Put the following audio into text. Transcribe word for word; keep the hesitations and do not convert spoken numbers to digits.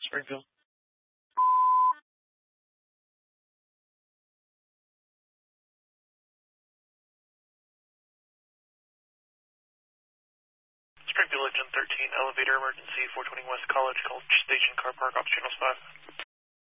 Springfield. Springfield Engine thirteen, elevator emergency, four twenty West College, call station car park off channels five.